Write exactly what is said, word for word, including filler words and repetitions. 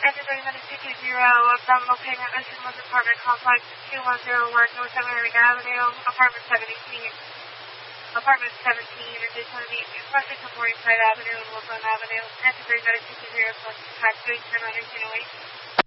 Everybody Medic two two zero, abdominal pain at Mission Woods Apartment Complex, two one zero one North America Avenue, Apartment seventeen. Apartment seventeen, additional needs, subject to Morningside Avenue and Woodland Avenue. Everybody Medic two two zero, plus tax doing turn on your